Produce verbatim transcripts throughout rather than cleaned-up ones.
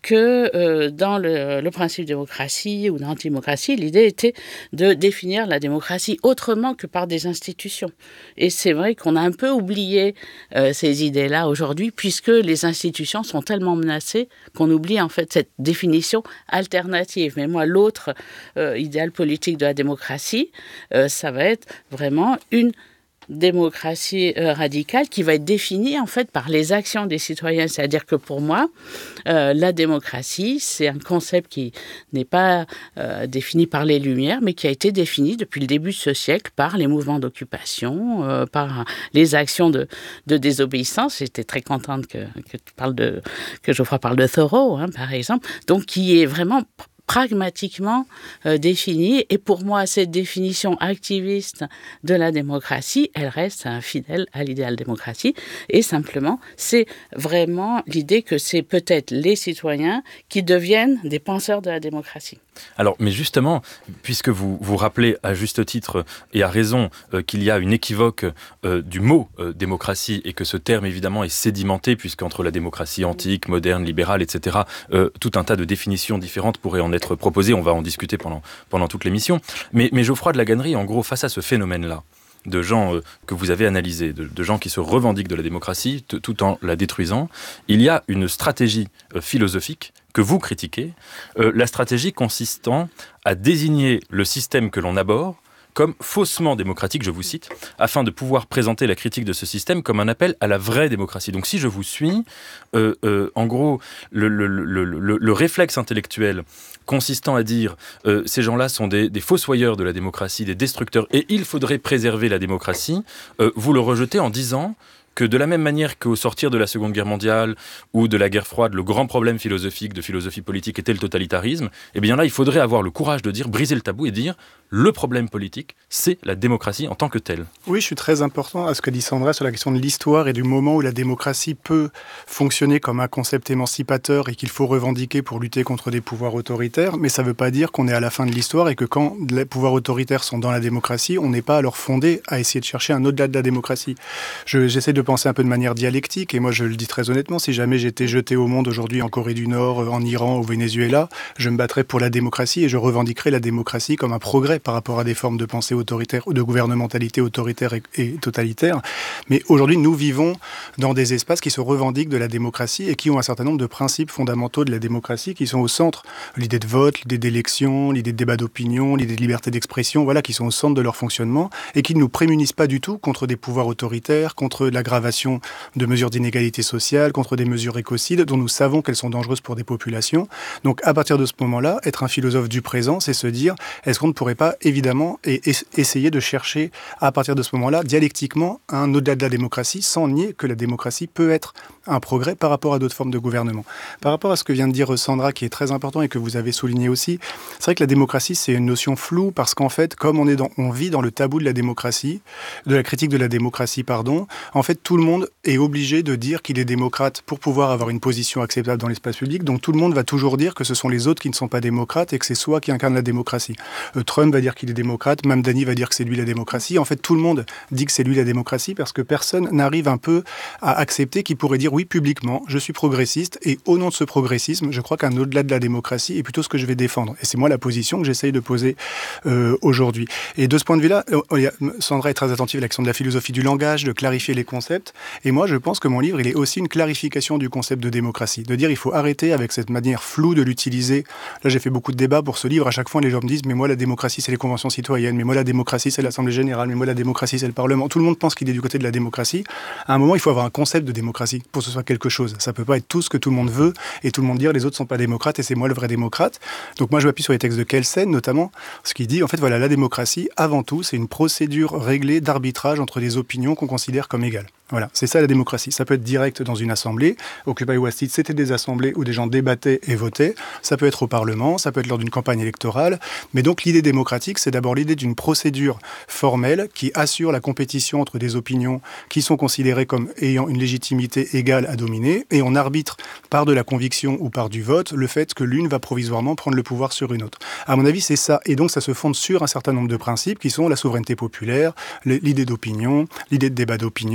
que euh, dans le, le principe démocratie ou d'antidémocratie, l'idée était de définir la démocratie autrement que par des institutions. Et c'est vrai qu'on a un peu oublié euh, ces idées-là aujourd'hui, puisque les institutions sont tellement menacées qu'on oublie en fait cette définition alternative. Mais moi, l'autre euh, idéal politique de la démocratie, euh, ça va être vraiment une démocratie euh, radicale qui va être définie en fait par les actions des citoyens. C'est-à-dire que pour moi, euh, la démocratie, c'est un concept qui n'est pas euh, défini par les Lumières, mais qui a été défini depuis le début de ce siècle par les mouvements d'occupation, euh, par les actions de, de désobéissance. J'étais très contente que, que tu parles de, que Geoffroy parle de Thoreau, hein, par exemple. Donc, qui est vraiment pragmatiquement euh, définie. Et pour moi, cette définition activiste de la démocratie, elle reste fidèle à l'idéal démocratie. Et simplement, c'est vraiment l'idée que c'est peut-être les citoyens qui deviennent des penseurs de la démocratie. Alors, mais justement, puisque vous vous rappelez à juste titre et à raison euh, qu'il y a une équivoque euh, du mot euh, démocratie et que ce terme évidemment est sédimenté puisqu'entre la démocratie antique, moderne, libérale, et cetera, euh, tout un tas de définitions différentes pourraient en être proposées. On va en discuter pendant, pendant toute l'émission. Mais, mais Geoffroy de Laganerie, en gros, face à ce phénomène-là, de gens euh, que vous avez analysés, de, de gens qui se revendiquent de la démocratie t- tout en la détruisant, il y a une stratégie euh, philosophique que vous critiquez, euh, la stratégie consistant à désigner le système que l'on aborde comme faussement démocratique, je vous cite, afin de pouvoir présenter la critique de ce système comme un appel à la vraie démocratie. Donc si je vous suis, euh, euh, en gros, le, le, le, le, le réflexe intellectuel consistant à dire euh, ces gens-là sont des, des fossoyeurs de la démocratie, des destructeurs, et il faudrait préserver la démocratie, euh, vous le rejetez en disant que de la même manière qu'au sortir de la Seconde Guerre mondiale ou de la guerre froide, le grand problème philosophique de philosophie politique était le totalitarisme, eh bien là, il faudrait avoir le courage de dire, briser le tabou et dire le problème politique, c'est la démocratie en tant que telle. Oui, je suis très important à ce que dit Sandra sur la question de l'histoire et du moment où la démocratie peut fonctionner comme un concept émancipateur et qu'il faut revendiquer pour lutter contre des pouvoirs autoritaires, mais ça ne veut pas dire qu'on est à la fin de l'histoire et que quand les pouvoirs autoritaires sont dans la démocratie, on n'est pas alors fondé à essayer de chercher un au-delà de la démocratie. Je, j'essaie de penser un peu de manière dialectique et moi je le dis très honnêtement, si jamais j'étais jeté au monde aujourd'hui en Corée du Nord, en Iran, au Venezuela, je me battrais pour la démocratie et je revendiquerais la démocratie comme un progrès par rapport à des formes de pensée autoritaire ou de gouvernementalité autoritaire et, et totalitaire. Mais aujourd'hui, nous vivons dans des espaces qui se revendiquent de la démocratie et qui ont un certain nombre de principes fondamentaux de la démocratie qui sont au centre. L'idée de vote, l'idée d'élection, l'idée de débat d'opinion, l'idée de liberté d'expression, voilà, qui sont au centre de leur fonctionnement et qui ne nous prémunissent pas du tout contre des pouvoirs autoritaires, contre l'aggravation de mesures d'inégalité sociale, contre des mesures écocides dont nous savons qu'elles sont dangereuses pour des populations. Donc, à partir de ce moment-là, être un philosophe du présent, c'est se dire, est-ce qu'on ne pourrait pas évidemment et essayer de chercher à partir de ce moment-là dialectiquement un au-delà de la démocratie sans nier que la démocratie peut être un progrès par rapport à d'autres formes de gouvernement. Par rapport à ce que vient de dire Sandra qui est très important et que vous avez souligné aussi, c'est vrai que la démocratie c'est une notion floue parce qu'en fait comme on, est dans, on vit dans le tabou de la démocratie, de la critique de la démocratie pardon, en fait tout le monde est obligé de dire qu'il est démocrate pour pouvoir avoir une position acceptable dans l'espace public, donc tout le monde va toujours dire que ce sont les autres qui ne sont pas démocrates et que c'est soi qui incarne la démocratie. Euh, Trump va dire qu'il est démocrate, Mamdani va dire que c'est lui la démocratie. En fait, tout le monde dit que c'est lui la démocratie parce que personne n'arrive un peu à accepter qu'il pourrait dire oui publiquement, je suis progressiste et au nom de ce progressisme, je crois qu'un au-delà de la démocratie est plutôt ce que je vais défendre. Et c'est moi la position que j'essaye de poser euh, aujourd'hui. Et de ce point de vue-là, euh, Sandra est très attentive à l'action de la philosophie du langage, de clarifier les concepts. Et moi, je pense que mon livre, il est aussi une clarification du concept de démocratie. De dire il faut arrêter avec cette manière floue de l'utiliser. Là, j'ai fait beaucoup de débats pour ce livre. À chaque fois, les gens me disent mais moi, la démocratie, c'est les conventions citoyennes. Mais moi, la démocratie, c'est l'Assemblée générale. Mais moi, la démocratie, c'est le Parlement. Tout le monde pense qu'il est du côté de la démocratie. À un moment, il faut avoir un concept de démocratie pour que ce soit quelque chose. Ça peut pas être tout ce que tout le monde veut et tout le monde dire les autres sont pas démocrates et c'est moi le vrai démocrate. Donc moi, je m'appuie sur les textes de Kelsen, notamment, ce qui dit, en fait, voilà, la démocratie, avant tout, c'est une procédure réglée d'arbitrage entre des opinions qu'on considère comme égales. Voilà, c'est ça la démocratie. Ça peut être direct dans une assemblée. Occupy Wall Street, c'était des assemblées où des gens débattaient et votaient. Ça peut être au Parlement, ça peut être lors d'une campagne électorale. Mais donc l'idée démocratique, c'est d'abord l'idée d'une procédure formelle qui assure la compétition entre des opinions qui sont considérées comme ayant une légitimité égale à dominer. Et on arbitre par de la conviction ou par du vote le fait que l'une va provisoirement prendre le pouvoir sur une autre. À mon avis, c'est ça. Et donc ça se fonde sur un certain nombre de principes qui sont la souveraineté populaire, l'idée d'opinion, l'idée de débat d'opinion,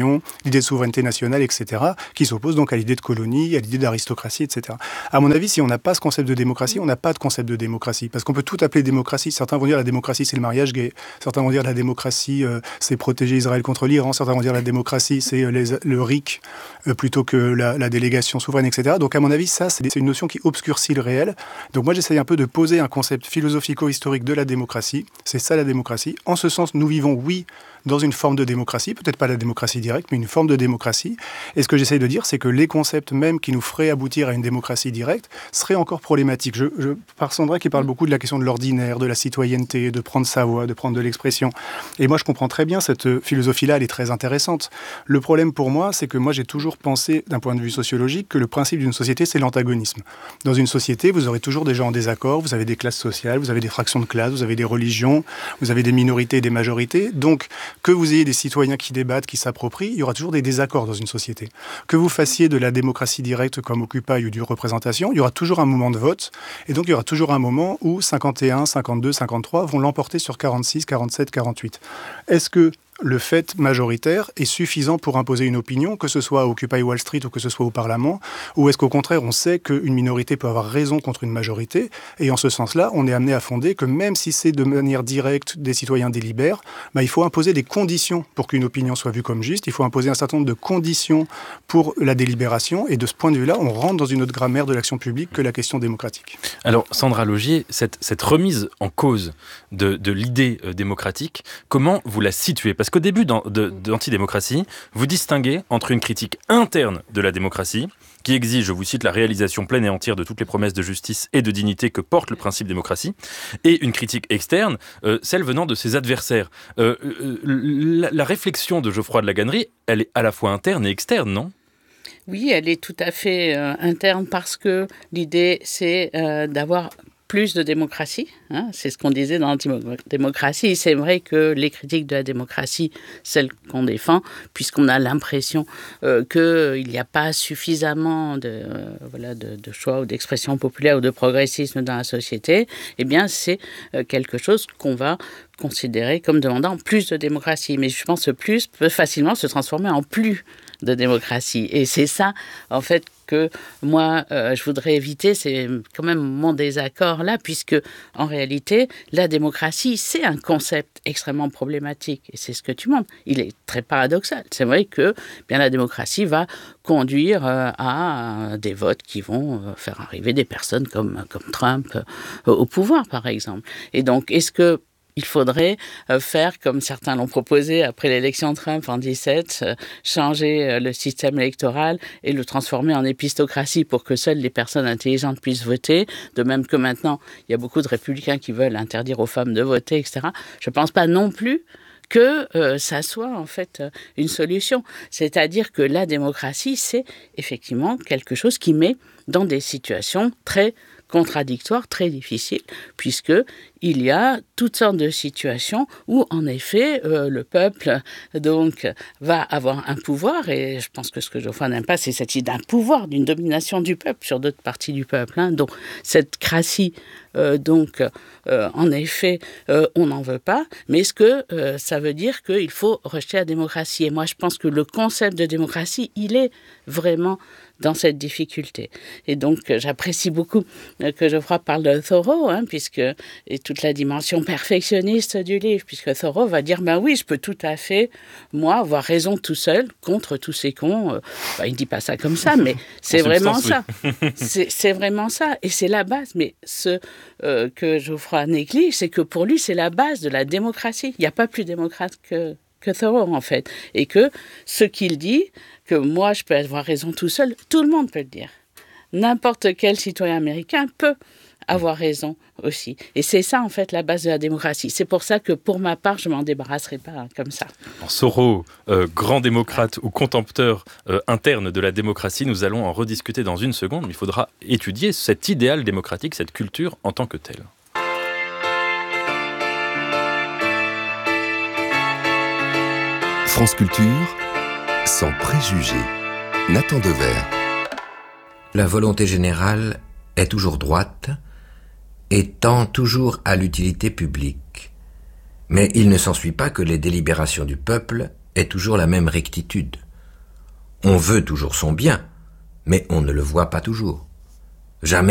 l'idée de souveraineté nationale, et cetera, qui s'oppose donc à l'idée de colonie, à l'idée d'aristocratie, et cetera. À mon avis, si on n'a pas ce concept de démocratie, on n'a pas de concept de démocratie. Parce qu'on peut tout appeler démocratie. Certains vont dire la démocratie, c'est le mariage gay. Certains vont dire la démocratie, euh, c'est protéger Israël contre l'Iran. Certains vont dire la démocratie, c'est euh, les, le R I C euh, plutôt que la, la délégation souveraine, et cetera. Donc, à mon avis, ça, c'est une notion qui obscurcit le réel. Donc, moi, j'essaye un peu de poser un concept philosophico-historique de la démocratie. C'est ça, la démocratie. En ce sens, nous vivons, oui, dans une forme de démocratie, peut-être pas la démocratie directe, mais une forme de démocratie. Et ce que j'essaye de dire, c'est que les concepts même qui nous feraient aboutir à une démocratie directe seraient encore problématiques. Je, je par Sandra qui parle beaucoup de la question de l'ordinaire, de la citoyenneté, de prendre sa voix, de prendre de l'expression. Et moi, je comprends très bien cette philosophie-là, elle est très intéressante. Le problème pour moi, c'est que moi, j'ai toujours pensé, d'un point de vue sociologique, que le principe d'une société, c'est l'antagonisme. Dans une société, vous aurez toujours des gens en désaccord, vous avez des classes sociales, vous avez des fractions de classes, vous avez des religions, vous avez des minorités et des majorités. Donc, que vous ayez des citoyens qui débattent, qui s'approprient, il y aura toujours des désaccords dans une société. Que vous fassiez de la démocratie directe comme Occupy ou du représentation, il y aura toujours un moment de vote, et donc il y aura toujours un moment où cinquante et un, cinquante-deux, cinquante-trois vont l'emporter sur quarante-six, quarante-sept, quarante-huit. Est-ce que le fait majoritaire est suffisant pour imposer une opinion, que ce soit à Occupy Wall Street ou que ce soit au Parlement, ou est-ce qu'au contraire, on sait qu'une minorité peut avoir raison contre une majorité, et en ce sens-là, on est amené à fonder que même si c'est de manière directe des citoyens délibèrent, bah, il faut imposer des conditions pour qu'une opinion soit vue comme juste, il faut imposer un certain nombre de conditions pour la délibération, et de ce point de vue-là, on rentre dans une autre grammaire de l'action publique que la question démocratique. Alors, Sandra Laugier, cette, cette remise en cause de, de l'idée euh, démocratique, comment vous la situez ? Parce qu'au début d'Antidémocratie, vous distinguez entre une critique interne de la démocratie, qui exige, je vous cite, la réalisation pleine et entière de toutes les promesses de justice et de dignité que porte le principe démocratie, et une critique externe, euh, celle venant de ses adversaires. Euh, euh, la, la réflexion de Geoffroy de la Gannerie, elle est à la fois interne et externe, non ? Oui, elle est tout à fait euh, interne parce que l'idée, c'est euh, d'avoir plus de démocratie, hein, c'est ce qu'on disait dans l'antidémocratie. C'est vrai que les critiques de la démocratie, celles qu'on défend, puisqu'on a l'impression euh, qu'il n'y a pas suffisamment de, euh, voilà, de, de choix ou d'expression populaire ou de progressisme dans la société, eh bien c'est euh, quelque chose qu'on va considérer comme demandant plus de démocratie. Mais je pense que plus peut facilement se transformer en plus de démocratie. Et c'est ça, en fait, que moi, euh, je voudrais éviter, c'est quand même mon désaccord là, puisque en réalité, la démocratie, c'est un concept extrêmement problématique. Et c'est ce que tu montres. Il est très paradoxal. C'est vrai que bien, la démocratie va conduire euh, à des votes qui vont euh, faire arriver des personnes comme, comme Trump euh, au pouvoir, par exemple. Et donc, est-ce que il faudrait euh, faire, comme certains l'ont proposé après l'élection de Trump en dix-sept, euh, changer euh, le système électoral et le transformer en épistocratie pour que seules les personnes intelligentes puissent voter, de même que maintenant, il y a beaucoup de républicains qui veulent interdire aux femmes de voter, et cetera. Je ne pense pas non plus que euh, ça soit en fait euh, une solution. C'est-à-dire que la démocratie, c'est effectivement quelque chose qui met dans des situations très contradictoire, très difficile, puisqu'il y a toutes sortes de situations où, en effet, euh, le peuple donc, va avoir un pouvoir, et je pense que ce que Geoffroy n'aime pas, c'est cette idée d'un pouvoir, d'une domination du peuple sur d'autres parties du peuple. Hein. Donc, cette cratie, euh, donc, euh, en effet, euh, on n'en veut pas, mais est-ce que euh, ça veut dire qu'il faut rejeter la démocratie ? Et moi, je pense que le concept de démocratie, il est vraiment dans cette difficulté. Et donc, j'apprécie beaucoup que Geoffroy parle de Thoreau, hein, puisque, et toute la dimension perfectionniste du livre, puisque Thoreau va dire, ben oui, je peux tout à fait, moi, avoir raison tout seul contre tous ces cons. Ben, il ne dit pas ça comme ça, mais c'est vraiment ça. c'est, c'est vraiment ça. Et c'est la base. Mais ce euh, que Geoffroy néglige, c'est que pour lui, c'est la base de la démocratie. Il n'y a pas plus démocrate que que Thoreau, en fait. Et que ce qu'il dit, que moi, je peux avoir raison tout seul, tout le monde peut le dire. N'importe quel citoyen américain peut avoir raison aussi. Et c'est ça, en fait, la base de la démocratie. C'est pour ça que, pour ma part, je ne m'en débarrasserai pas hein, comme ça. En Thoreau, euh, grand démocrate ou contempteur euh, interne de la démocratie, nous allons en rediscuter dans une seconde, mais il faudra étudier cet idéal démocratique, cette culture en tant que telle. France Culture, sans préjugés. Nathan Devers. La volonté générale est toujours droite et tend toujours à l'utilité publique. Mais il ne s'ensuit pas que les délibérations du peuple aient toujours la même rectitude. On veut toujours son bien, mais on ne le voit pas toujours. Jamais